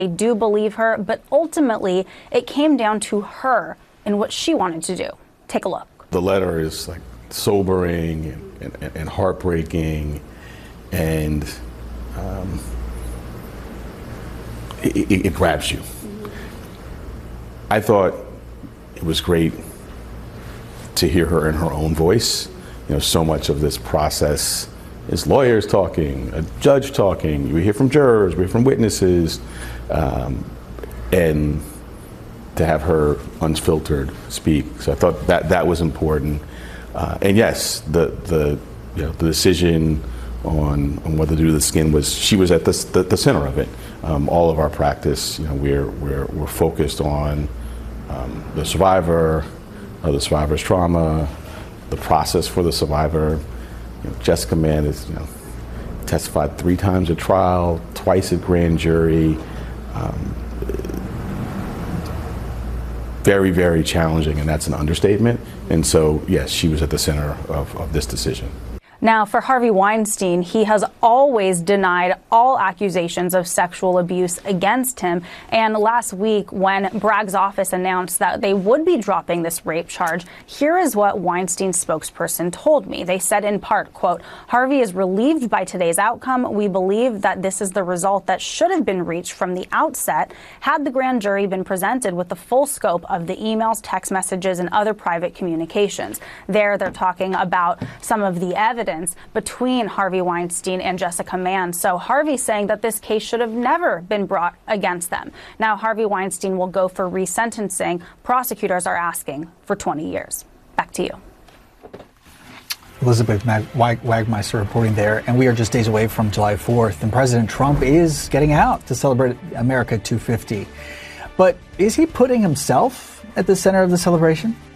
They do believe her, but ultimately it came down to her and what she wanted to do. Take a look. The letter is like sobering and heartbreaking, and it grabs you. I thought it was great to hear her in her own voice. You know, so much of this process is lawyers talking, a judge talking, we hear from jurors, we hear from witnesses, and to have her unfiltered speak. So I thought that was important. And yes, the decision on whether to do the skin she was at the center of it. All of our practice, we're focused on the survivor, the survivor's trauma, the process for the survivor. Jessica Mann has testified 3 times at trial, twice at grand jury. Very, very challenging, and that's an understatement. And so, yes, she was at the center of this decision. Now, for Harvey Weinstein, he has always denied all accusations of sexual abuse against him. And last week, when Bragg's office announced that they would be dropping this rape charge, here is what Weinstein's spokesperson told me. They said in part, quote, "Harvey is relieved by today's outcome. We believe that this is the result that should have been reached from the outset had the grand jury been presented with the full scope of the emails, text messages, and other private communications." They're talking about some of the evidence between Harvey Weinstein and Jessica Mann. So Harvey's saying that this case should have never been brought against them. Now Harvey Weinstein will go for resentencing. Prosecutors are asking for 20 years. Back to you. Elizabeth Wagmeister reporting there, and we are just days away from July 4th, and President Trump is getting out to celebrate America 250. But is he putting himself at the center of the celebration?